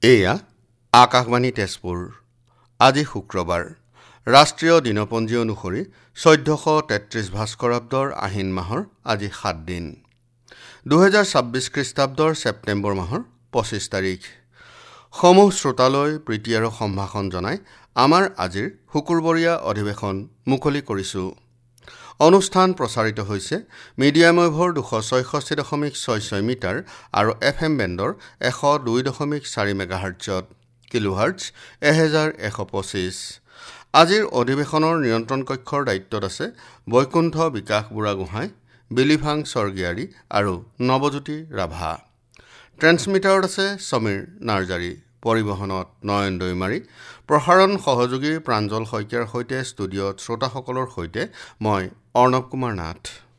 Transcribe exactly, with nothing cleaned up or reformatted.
এয়া আকাশবাণী তেজপুৰ। আজি শুক্ৰবাৰ। ৰাষ্ট্ৰীয় দিনপঞ্জী অনুসৰি চৈধ্যশ তেত্ৰিছ ভাস্কৰাব্দৰ আহিন মাহৰ আজি সাত দিন। দুহেজাৰ ছাব্বিছ খ্ৰীষ্টাব্দৰ ছেপ্টেম্বৰ মাহৰ পঁচিছ তাৰিখ। সমূহ শ্ৰোতালৈ প্ৰীতি আৰু সম্ভাষণ জনাই আমাৰ আজিৰ শুকুৰবৰীয়া অধিৱেশন মুকলি কৰিছোঁ। অনুষ্ঠান প্ৰচাৰিত হৈছে মিডিয়াম ৱেভৰ দুশ ছয়ষষ্ঠি দশমিক ছয় ছয় মিটাৰ আৰু এফ এম বেণ্ডৰ এশ দুই দশমিক চাৰি মেগাহাৰ্টছত, কিলোহাৰ্টছ এহেজাৰ এশ পঁচিছ। আজিৰ অধিৱেশনৰ নিয়ন্ত্ৰণ কক্ষৰ দায়িত্বত আছে বৈকুণ্ঠ বিকাশ বুঢ়াগোহাঁই, বিলিভাং স্বৰ্গীয়াৰী আৰু নৱজ্যোতি ৰাভা। ট্ৰেন্সমিটাৰত আছে সমীৰ নাৰ্জাৰী, পৰিবহণত নয়ন দৈমাৰী, প্ৰসাৰণ সহযোগী প্ৰাঞ্জল শইকীয়াৰ সৈতে ষ্টুডিঅ'ত শ্ৰোতাসকলৰ সৈতে মই অৰ্ণৱ কুমাৰ নাথ।